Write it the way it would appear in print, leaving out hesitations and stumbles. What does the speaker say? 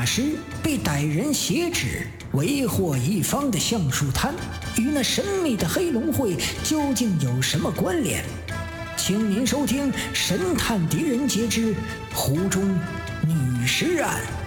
时被歹人挟持，为祸一方的橡树滩与那神秘的黑龙会究竟有什么关联？请您收听《神探狄仁杰之湖中女尸案》。